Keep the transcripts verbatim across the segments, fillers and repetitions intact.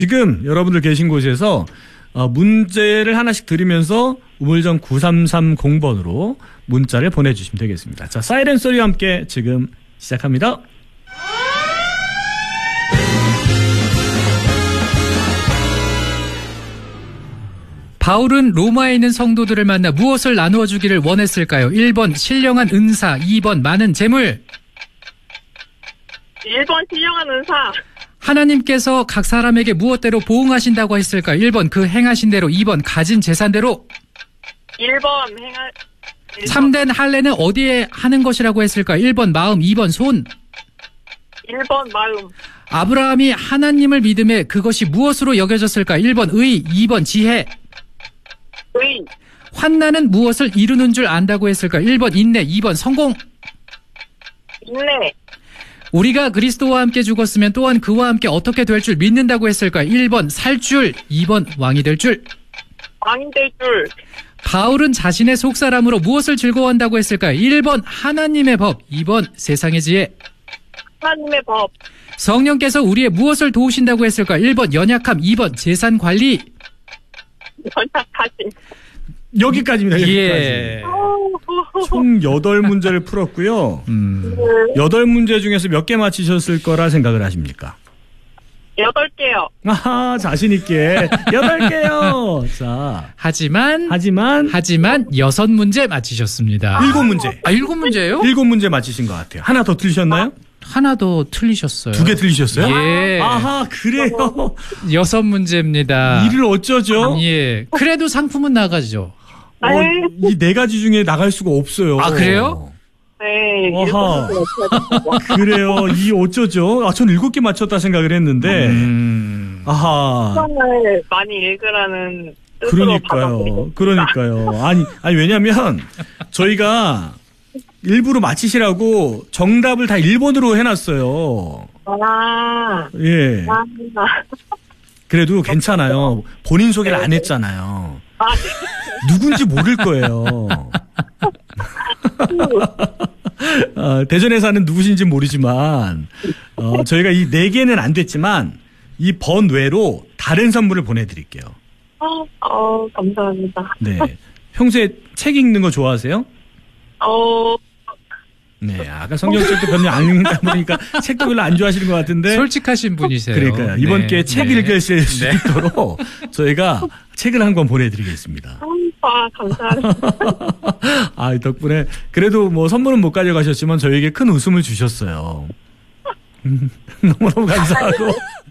지금 여러분들 계신 곳에서 어, 문제를 하나씩 드리면서 우물정 구삼삼공 번으로 문자를 보내주시면 되겠습니다. 자, 사이렌 소리와 함께 지금 시작합니다. 바울은 로마에 있는 성도들을 만나 무엇을 나누어 주기를 원했을까요? 일 번 신령한 은사, 이 번 많은 재물. 일 번 신령한 은사. 하나님께서 각 사람에게 무엇대로 보응하신다고 했을까요? 일 번 그 행하신 대로, 이 번 가진 재산대로. 일 번 행하... 일 번. 참된 할례는 어디에 하는 것이라고 했을까요? 일 번 마음, 이 번 손. 일 번 마음. 아브라함이 하나님을 믿음에 그것이 무엇으로 여겨졌을까요? 일 번 의, 이 번 지혜. 의. 환난은 무엇을 이루는 줄 안다고 했을까요? 일 번 인내, 이 번 성공. 인내. 우리가 그리스도와 함께 죽었으면 또한 그와 함께 어떻게 될 줄 믿는다고 했을까요? 일 번 살 줄, 이 번 왕이 될 줄. 왕이 될 줄. 바울은 자신의 속사람으로 무엇을 즐거워한다고 했을까요? 일 번 하나님의 법, 이 번 세상의 지혜. 하나님의 법. 성령께서 우리의 무엇을 도우신다고 했을까요? 일 번 연약함, 이 번 재산 관리. 연약하신. 여기까지입니다. 여기까지. 예. 총 여덟 문제를 풀었고요. 음. 여덟 문제 중에서 몇 개 맞히셨을 거라 생각을 하십니까? 여덟 개요. 아하, 자신있게. 여덟 개요. 자. 하지만, 하지만. 하지만 여섯 문제 맞히셨습니다. 일곱 문제. 아, 일곱 문제예요? 일곱 문제 맞히신 것 같아요. 하나 더 틀리셨나요? 하나 더 틀리셨어요. 두 개 틀리셨어요? 예. 아하, 그래요. 여섯 문제입니다. 이를 어쩌죠? 예. 그래도 상품은 나가죠. 어, 이 네 가지 중에 나갈 수가 없어요. 아, 그래요? 네. 아하. 그래요. 이 어쩌죠? 아, 전 일곱 개 맞췄다 생각을 했는데. 음. 아하. 시간을 많이 읽으라는 뜻으로 그러니까요. 그러니까요. 아니, 아니, 왜냐면 저희가 일부러 맞히시라고 정답을 다 일 번으로 해놨어요. 아. 예. 아. 그래도 괜찮아요. 본인 소개를 안 했잖아요. 아, 누군지 모를 거예요. 어, 대전에 사는 누구신지 모르지만 어, 저희가 이 네 개는 안 됐지만 이 번외로 다른 선물을 보내드릴게요. 어, 어, 감사합니다. 네. 평소에 책 읽는 거 좋아하세요? 어, 네. 아까 성경책도 별로 안 읽는다 보니까 책도 별로 안 좋아하시는 것 같은데. 솔직하신 분이세요. 그러니까요. 이번 네. 기회에 책 네. 읽으실 수 네. 있도록 저희가 책을 한 권 보내드리겠습니다. 아, 감사합니다. 아, 덕분에 그래도 뭐 선물은 못 가져가셨지만 저희에게 큰 웃음을 주셨어요. 너무너무 감사하고.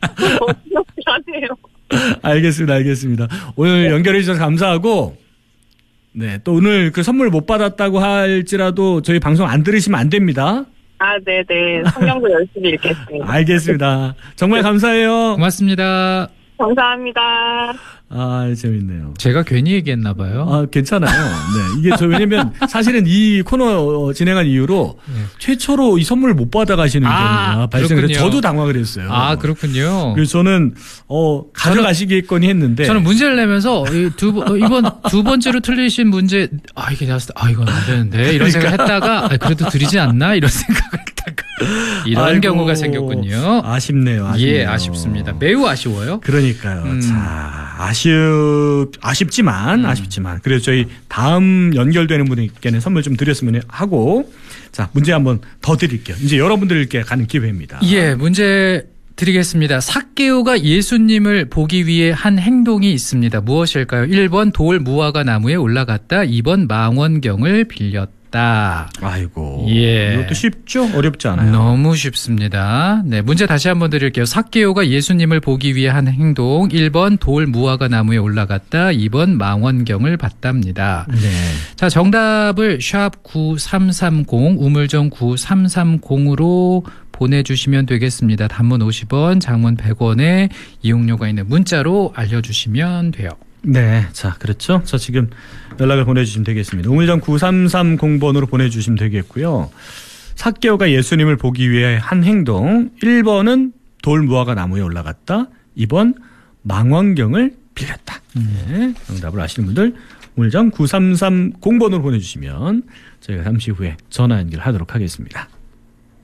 미안해요. 알겠습니다. 알겠습니다. 오늘 연결해 주셔서 감사하고 네, 또 오늘 그 선물 못 받았다고 할지라도 저희 방송 안 들으시면 안 됩니다. 아, 네네. 성경도 열심히 읽겠습니다. 알겠습니다. 정말 감사해요. 고맙습니다. 감사합니다. 아, 재밌네요. 제가 괜히 얘기했나 봐요. 아, 괜찮아요. 네. 이게 저 왜냐면 사실은 이 코너 진행한 이후로 네. 최초로 이 선물을 못 받아가시는 아, 경우가 발생해서 그렇군요. 저도 당황을 했어요. 아, 그렇군요. 그래서 저는 어 가져가시겠거니 했는데 저는 문제를 내면서 이 두 번, 어, 이번 두 번째로 틀리신 문제, 아, 이게 나왔을 때, 아, 이건 안 되는데. 이런 생각을 했다가, 아, 그래도 드리지 않나? 이런 생각을 했다가. 이런 아이고, 경우가 생겼군요. 아쉽네요. 아쉽네요. 예, 아쉽습니다. 매우 아쉬워요. 그러니까요. 음. 자, 아쉽, 아쉽지만, 음. 아쉽지만. 그래서 저희 다음 연결되는 분에게는 선물 좀 드렸으면 하고, 자, 문제 한번 더 드릴게요. 이제 여러분들께 가는 기회입니다. 예, 문제 드리겠습니다. 삭개오가 예수님을 보기 위해 한 행동이 있습니다. 무엇일까요? 일 번 돌 무화과 나무에 올라갔다. 이 번 망원경을 빌렸다. 아이고. 예. 이것도 쉽죠? 어렵지 않아요. 너무 쉽습니다. 네, 문제 다시 한번 드릴게요. 삭개오가 예수님을 보기 위해 한 행동. 일 번 돌 무화과 나무에 올라갔다. 이 번 망원경을 봤답니다. 네. 자, 정답을 샵 구삼삼공 우물정 구삼삼공으로 보내주시면 되겠습니다. 단문 오십 원, 장문 백 원에 이용료가 있는 문자로 알려주시면 돼요. 네. 자, 그렇죠. 자, 지금 연락을 보내주시면 되겠습니다. 우물정 구삼삼공 번으로 보내주시면 되겠고요. 삭개오가 예수님을 보기 위해 한 행동. 일 번은 돌 무화과 나무에 올라갔다. 이 번 망원경을 빌렸다. 네. 정답을 아시는 분들 우물정 구삼삼공 번으로 보내주시면 저희가 잠시 후에 전화 연결하도록 하겠습니다.